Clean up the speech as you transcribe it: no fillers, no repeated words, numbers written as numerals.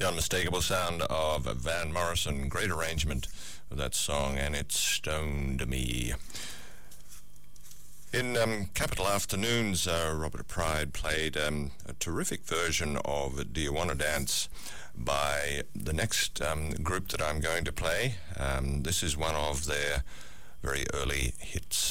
the unmistakable sound of Van Morrison. Great arrangement of that song, and it stoned me. In Capital Afternoons, Robert Pride played a terrific version of Do You Wanna Dance by the next group that I'm going to play. This is one of their very early hits.